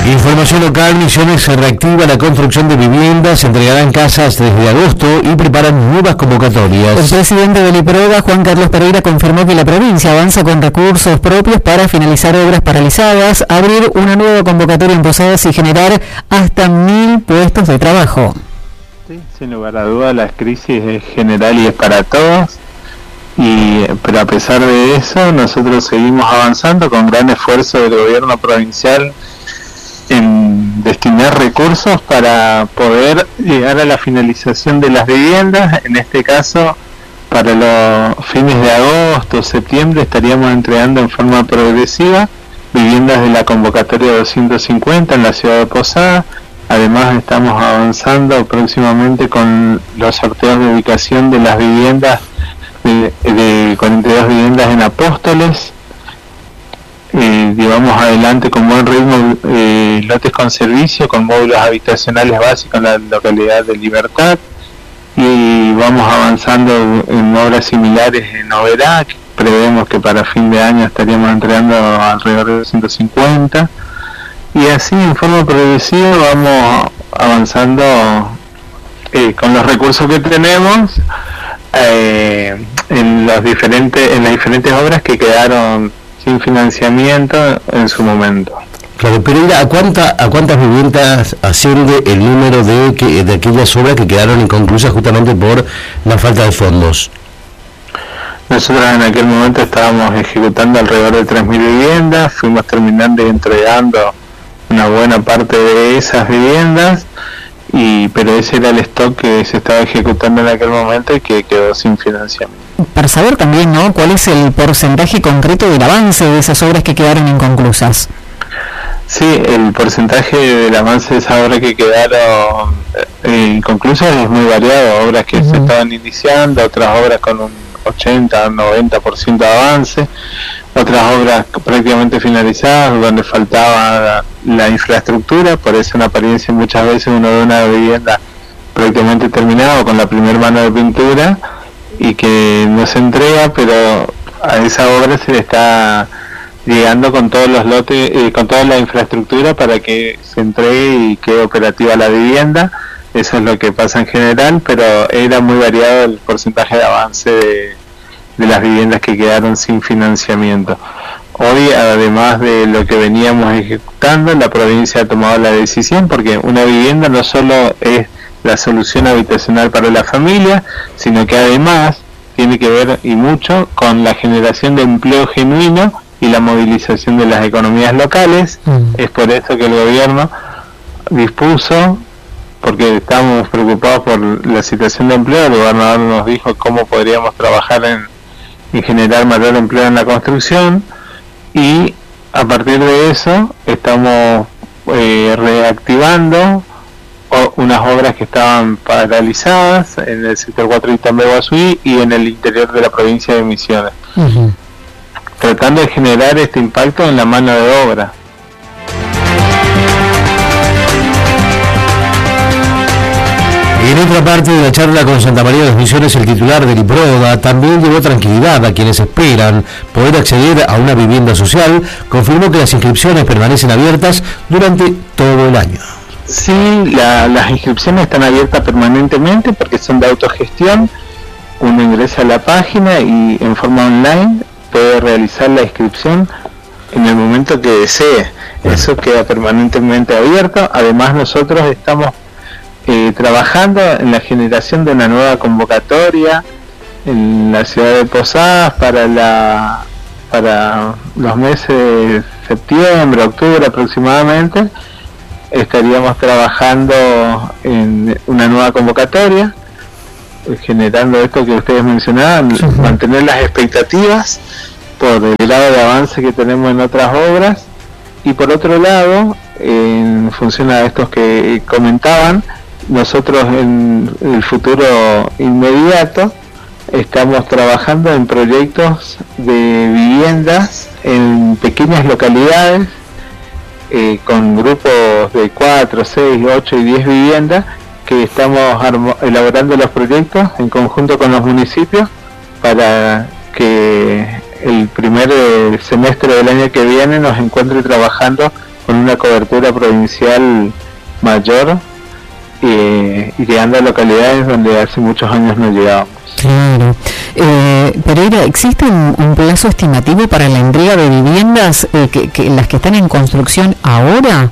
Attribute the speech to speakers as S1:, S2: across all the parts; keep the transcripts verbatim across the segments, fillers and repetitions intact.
S1: Información local, Misiones se reactiva la construcción de viviendas, se entregarán casas desde agosto y preparan nuevas convocatorias.
S2: El presidente del IPRODA, Juan Carlos Pereira, confirmó que la provincia avanza con recursos propios para finalizar obras paralizadas, abrir una nueva convocatoria en Posadas y generar hasta mil puestos de trabajo.
S3: Sí, sin lugar a dudas, la crisis es general y es para todos. Y, pero a pesar de eso, nosotros seguimos avanzando con gran esfuerzo del gobierno provincial en destinar recursos para poder llegar a la finalización de las viviendas. En este caso, para los fines de agosto, septiembre, estaríamos entregando en forma progresiva viviendas de la convocatoria doscientos cincuenta en la ciudad de Posadas. Además, estamos avanzando próximamente con los sorteos de ubicación de las viviendas de, de cuarenta y dos viviendas en Apóstoles. Eh, llevamos adelante con buen ritmo eh, lotes con servicio, con módulos habitacionales básicos en la localidad de Libertad, y vamos avanzando en obras similares en Oberá, que prevemos que para fin de año estaríamos entregando alrededor de ciento cincuenta, y así en forma progresiva vamos avanzando eh, con los recursos que tenemos eh, en, los diferentes, en las diferentes obras que quedaron sin financiamiento en su momento.
S1: Claro, pero ¿a, cuánta, ¿a cuántas viviendas asciende el número de, que, de aquellas obras que quedaron inconclusas justamente por la falta de fondos?
S3: Nosotros en aquel momento estábamos ejecutando alrededor de tres mil viviendas, fuimos terminando y entregando una buena parte de esas viviendas, y pero ese era el stock que se estaba ejecutando en aquel momento y que quedó sin financiamiento.
S2: Para saber también, ¿no?, cuál es el porcentaje concreto del avance de esas obras que quedaron inconclusas.
S3: Sí, el porcentaje del avance de esas obras que quedaron eh, inconclusas es muy variado. Obras que uh-huh. se estaban iniciando, otras obras con un ochenta, noventa por ciento de avance, otras obras prácticamente finalizadas donde faltaba la, la infraestructura. Por eso en apariencia muchas veces uno ve una vivienda prácticamente terminada con la primer mano de pintura y que no se entrega, pero a esa obra se le está llegando con todos los lotes, eh, con toda la infraestructura para que se entregue y quede operativa la vivienda. Eso es lo que pasa en general, pero era muy variado el porcentaje de avance de, de las viviendas que quedaron sin financiamiento. Hoy, además de lo que veníamos ejecutando, la provincia ha tomado la decisión, porque una vivienda no solo es la solución habitacional para la familia, sino que además tiene que ver y mucho con la generación de empleo genuino y la movilización de las economías locales. Mm. Es por eso que el gobierno dispuso, porque estábamos preocupados por la situación de empleo, el gobernador nos dijo cómo podríamos trabajar en, en generar mayor empleo en la construcción, y a partir de eso estamos eh, reactivando o, unas obras que estaban paralizadas en el sector cuatro de Itambé Guasuí y en el interior de la provincia de Misiones. Uh-huh. Tratando de generar este impacto en la mano de obra.
S1: En otra parte de la charla con Santa María de las Misiones, el titular del IPRODA también llevó tranquilidad a quienes esperan poder acceder a una vivienda social. Confirmó que las inscripciones permanecen abiertas durante todo el año.
S3: Sí, la, las inscripciones están abiertas permanentemente porque son de autogestión. Uno ingresa a la página y en forma online puede realizar la inscripción en el momento que desee. Eso queda permanentemente abierto. Además, nosotros estamos eh, trabajando en la generación de una nueva convocatoria en la ciudad de Posadas para la para los meses de septiembre, octubre aproximadamente. Estaríamos trabajando en una nueva convocatoria, generando esto que ustedes mencionaban, sí, mantener las expectativas por el grado de avance que tenemos en otras obras, y por otro lado, en función a estos que comentaban, nosotros en el futuro inmediato estamos trabajando en proyectos de viviendas en pequeñas localidades, eh, con grupos de cuatro, seis, ocho y diez viviendas, que estamos elaborando los proyectos en conjunto con los municipios para que el primer semestre del año que viene nos encuentre trabajando con una cobertura provincial mayor eh, y llegando a localidades donde hace muchos años no llegábamos.
S2: Claro. Eh, Pereira, ¿existe un, un plazo estimativo para la entrega de viviendas eh, que, que las que están en construcción ahora?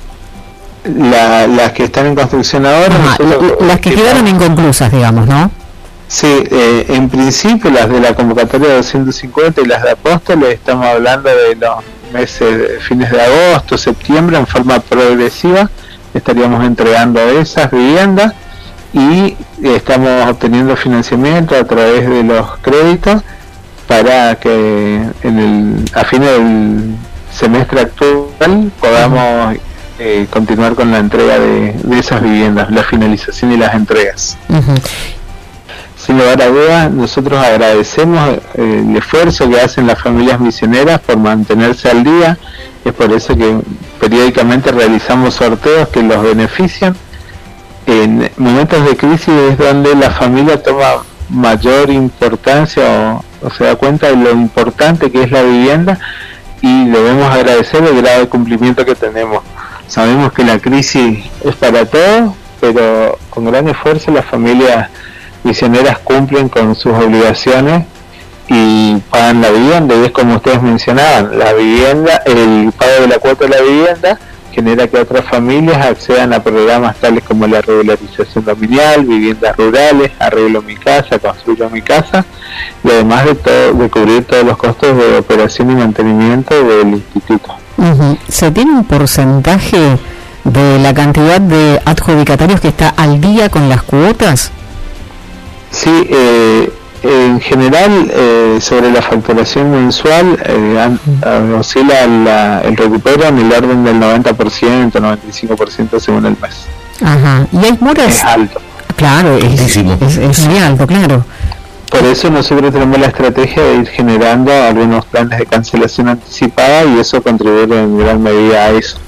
S3: La, las que están en construcción ahora...
S2: Ajá, la, las que quedaron inconclusas, digamos, ¿no?
S3: Sí, eh, en principio las de la convocatoria de doscientos cincuenta y las de Apóstoles, estamos hablando de los meses, fines de agosto, septiembre, en forma progresiva, estaríamos entregando esas viviendas y estamos obteniendo financiamiento a través de los créditos para que en el, a fines del semestre actual podamos eh, continuar con la entrega de, de esas viviendas, la finalización y las entregas. Uh-huh. Sin lugar a dudas, nosotros agradecemos eh, el esfuerzo que hacen las familias misioneras por mantenerse al día. Es por eso que periódicamente realizamos sorteos que los benefician. En momentos de crisis es donde la familia toma mayor importancia o, o se da cuenta de lo importante que es la vivienda, y debemos agradecer el grado de cumplimiento que tenemos. Sabemos que la crisis es para todos, pero con gran esfuerzo las familias misioneras cumplen con sus obligaciones y pagan la vivienda, y es como ustedes mencionaban, la vivienda, el pago de la cuota de la vivienda genera que otras familias accedan a programas tales como la regularización dominial, viviendas rurales, arreglo mi casa, construyo mi casa, y además de todo, de cubrir todos los costos de operación y mantenimiento del instituto.
S2: Uh-huh. ¿Se tiene un porcentaje de la cantidad de adjudicatarios que está al día con las cuotas?
S3: Sí, eh, en general eh, sobre la facturación mensual eh, uh-huh. oscila la, el recupero en el orden del noventa por ciento, noventa y cinco por ciento según el mes.
S2: Ajá. ¿Y hay moras?
S3: Es alto.
S2: Claro, es, es, es muy alto, claro.
S3: Por eso nosotros tenemos la estrategia de ir generando algunos planes de cancelación anticipada, y eso contribuye en gran medida a eso.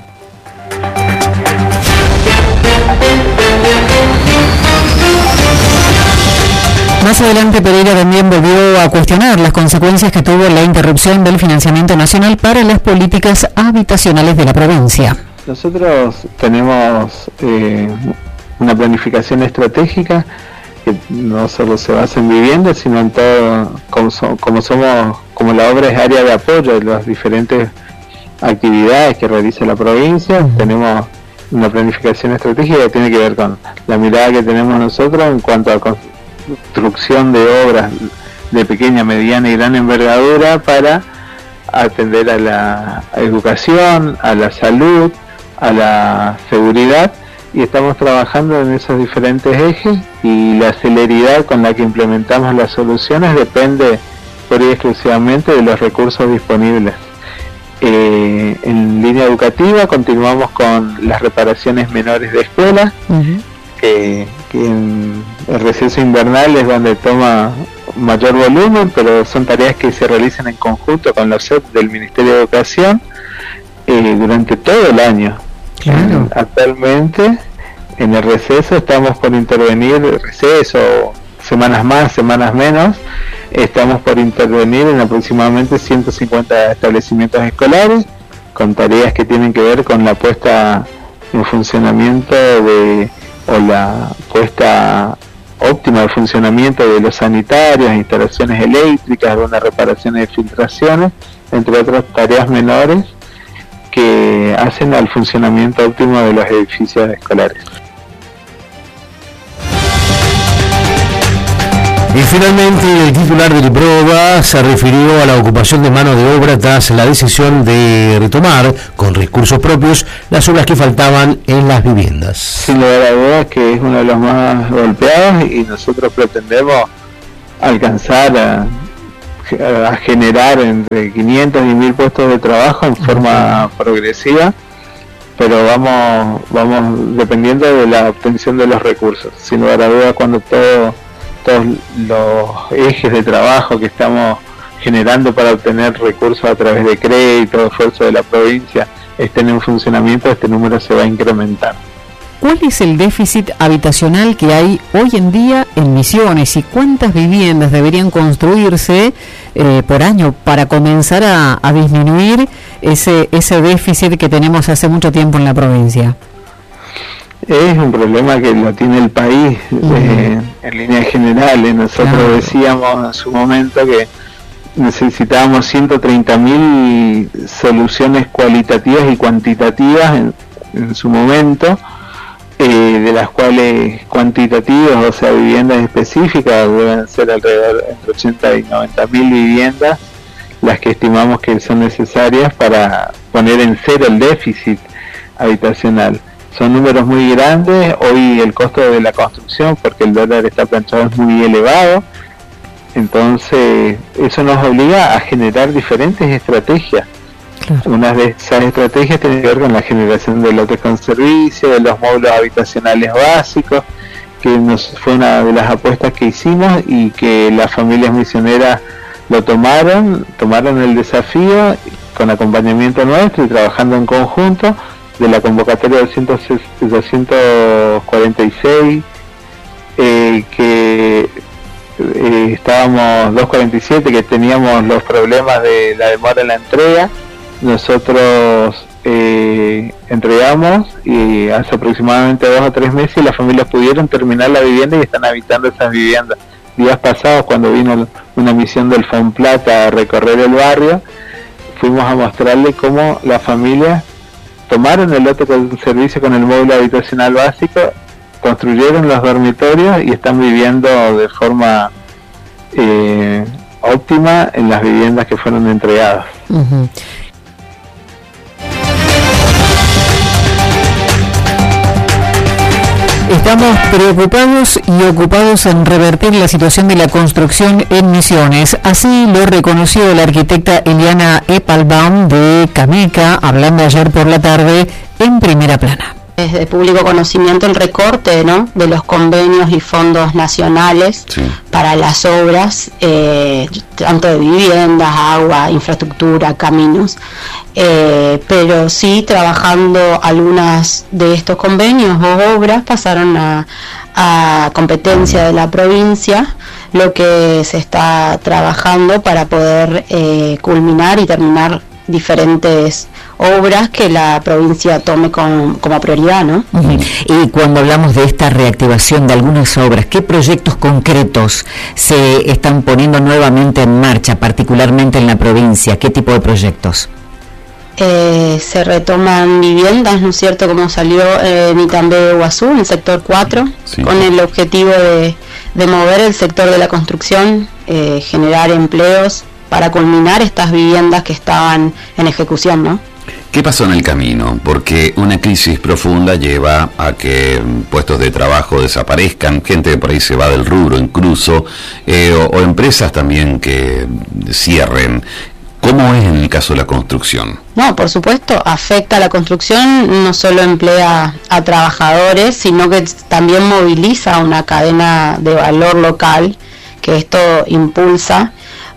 S2: Más adelante, Pereira también volvió a cuestionar las consecuencias que tuvo la interrupción del financiamiento nacional para las políticas habitacionales de la provincia.
S3: Nosotros tenemos eh, una planificación estratégica que no solo se basa en viviendas, sino en todo, como, so, como somos, como la obra es área de apoyo de las diferentes actividades que realiza la provincia. Uh-huh. Tenemos una planificación estratégica que tiene que ver con la mirada que tenemos nosotros en cuanto a construcción de obras de pequeña, mediana y gran envergadura para atender a la educación, a la salud, a la seguridad, y estamos trabajando en esos diferentes ejes, y la celeridad con la que implementamos las soluciones depende por y exclusivamente de los recursos disponibles. Eh, en línea educativa continuamos con las reparaciones menores de escuelas, uh-huh. que, que en el receso invernal es donde toma mayor volumen, pero son tareas que se realizan en conjunto con la O S E P del Ministerio de Educación eh, durante todo el año. Claro. Eh, actualmente en el receso estamos por intervenir, receso, semanas más, semanas menos, estamos por intervenir en aproximadamente ciento cincuenta establecimientos escolares con tareas que tienen que ver con la puesta en funcionamiento de o la puesta óptima de funcionamiento de los sanitarios, instalaciones eléctricas, algunas reparaciones de filtraciones, entre otras tareas menores que hacen al funcionamiento óptimo de los edificios escolares.
S1: Y finalmente el titular del IPROVA se refirió a la ocupación de mano de obra tras la decisión de retomar con recursos propios las obras que faltaban en las viviendas.
S3: Sin lugar a dudas que es uno de los más golpeados, y nosotros pretendemos alcanzar a, a generar entre quinientos y mil puestos de trabajo en forma uh-huh. progresiva, pero vamos, vamos dependiendo de la obtención de los recursos. Sin lugar a dudas, cuando todo todos los ejes de trabajo que estamos generando para obtener recursos a través de crédito, esfuerzo de la provincia, estén en funcionamiento, este número se va a incrementar.
S2: ¿cuál es el déficit habitacional que hay hoy en día en Misiones y cuántas viviendas deberían construirse eh, por año para comenzar a, a disminuir ese, ese déficit que tenemos hace mucho tiempo en la provincia?
S3: Es un problema que lo tiene el país uh-huh. eh, en líneas generales. Nosotros claro. decíamos en su momento que necesitábamos ciento treinta mil soluciones cualitativas y cuantitativas en, en su momento, eh, de las cuales cuantitativas, o sea, viviendas específicas, deben ser alrededor entre ochenta y noventa mil viviendas las que estimamos que son necesarias para poner en cero el déficit habitacional. Son números muy grandes. Hoy el costo de la construcción, porque el dólar está planchado, es muy elevado. Entonces eso nos obliga a generar diferentes estrategias. Claro. Una de esas estrategias tiene que ver con la generación de lotes con servicio, de los módulos habitacionales básicos, que nos fue una de las apuestas que hicimos y que las familias misioneras lo tomaron, tomaron el desafío con acompañamiento nuestro y trabajando en conjunto de la convocatoria doscientos cuarenta y seis, eh, que eh, estábamos doscientos cuarenta y siete, que teníamos los problemas de la demora en la entrega. Nosotros eh, entregamos y hace aproximadamente dos o tres meses las familias pudieron terminar la vivienda y están habitando esas viviendas. Días pasados, cuando vino una misión del FONPLATA a recorrer el barrio, fuimos a mostrarle cómo las familias tomaron el lote con servicio con el módulo habitacional básico, construyeron los dormitorios y están viviendo de forma eh, óptima en las viviendas que fueron entregadas. Uh-huh.
S2: Estamos preocupados y ocupados en revertir la situación de la construcción en Misiones. Así lo reconoció la arquitecta Eliana Epalbaum de Cameca, hablando ayer por la tarde en Primera Plana.
S4: Es de público conocimiento el recorte, ¿no?, de los convenios y fondos nacionales sí. para las obras, eh, tanto de viviendas, agua, infraestructura, caminos, eh, pero sí trabajando algunas de estos convenios o obras pasaron a, a competencia de la provincia, lo que se está trabajando para poder eh, culminar y terminar diferentes obras que la provincia tome con, como prioridad, ¿no?
S2: Uh-huh. Y cuando hablamos de esta reactivación de algunas obras, ¿qué proyectos concretos se están poniendo nuevamente en marcha, particularmente en la provincia? ¿Qué tipo de proyectos?
S4: Eh, se retoman viviendas, ¿no es cierto?, como salió en Itambé Guazú, en el sector cuatro, sí. con el objetivo de, de mover el sector de la construcción, eh, generar empleos para culminar estas viviendas que estaban en ejecución, ¿no?
S5: ¿Qué pasó en el camino? Porque una crisis profunda lleva a que puestos de trabajo desaparezcan, gente que por ahí se va del rubro incluso, eh, o, o empresas también que cierren. ¿Cómo es en el caso de la construcción?
S4: No, por supuesto, afecta a la construcción, no solo emplea a trabajadores, sino que también moviliza una cadena de valor local, que esto impulsa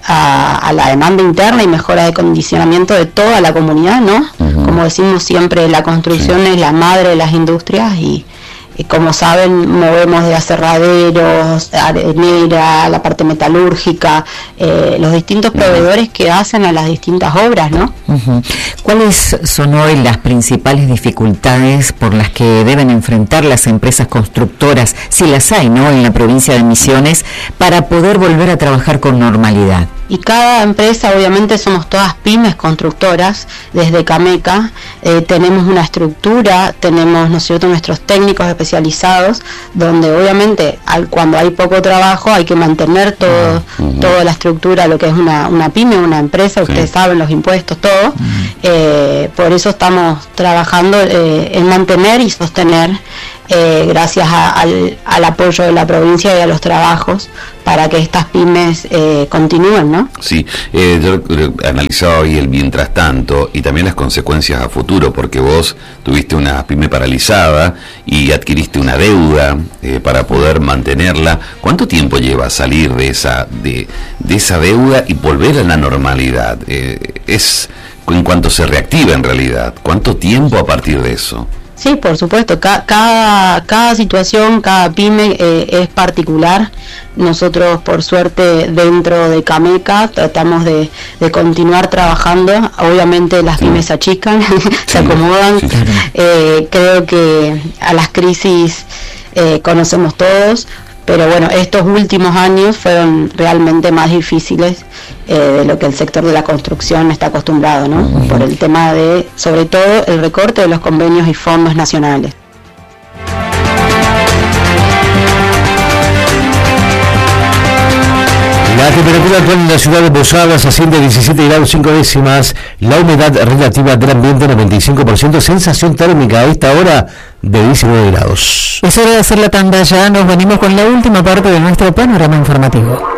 S4: A, a la demanda interna y mejora de condicionamiento de toda la comunidad, ¿no? Uh-huh. Como decimos siempre, la construcción sí. es la madre de las industrias y, y como saben, movemos de aserraderos, arenera, la parte metalúrgica, eh, los distintos proveedores uh-huh. que hacen a las distintas obras, ¿no?
S2: Uh-huh. ¿Cuáles son hoy las principales dificultades por las que deben enfrentar las empresas constructoras, si las hay, ¿no?, en la provincia de Misiones, para poder volver a trabajar con normalidad?
S4: Y cada empresa, obviamente somos todas pymes constructoras, desde Cameca, eh, tenemos una estructura, tenemos, ¿no es cierto?, nuestros técnicos especializados, donde obviamente al, cuando hay poco trabajo hay que mantener todo, uh-huh. toda la estructura, lo que es una, una pyme, una empresa, sí. ustedes saben, los impuestos, todo, uh-huh. eh, por eso estamos trabajando eh, en mantener y sostener, eh, gracias a, al, al apoyo de la provincia y a los trabajos, para que estas pymes eh, continúen, ¿no?
S5: Sí, eh, yo analizaba hoy el mientras tanto y también las consecuencias a futuro, porque vos tuviste una pyme paralizada y adquiriste una deuda eh, para poder mantenerla. ¿Cuánto tiempo lleva salir de esa de, de esa deuda y volver a la normalidad? Eh, es en cuanto se reactiva en realidad. ¿Cuánto tiempo a partir de eso?
S4: Sí, por supuesto, Ca cada, cada situación, cada pyme eh, es particular. Nosotros, por suerte, dentro de Cameca tratamos de, de continuar trabajando. Obviamente las pymes se achican, se acomodan. Sí, sí, sí. Eh, creo que a las crisis eh, conocemos todos, pero bueno, estos últimos años fueron realmente más difíciles eh, de lo que el sector de la construcción está acostumbrado, ¿no? Uh-huh. Por el tema de, sobre todo, el recorte de los convenios y fondos nacionales.
S1: La temperatura actual en la ciudad de Posadas asciende a diecisiete grados cinco décimas, la humedad relativa del ambiente noventa y cinco por ciento, sensación térmica a esta hora de diecinueve grados.
S2: Es hora de hacer la tanda ya, nos venimos con la última parte de nuestro panorama informativo.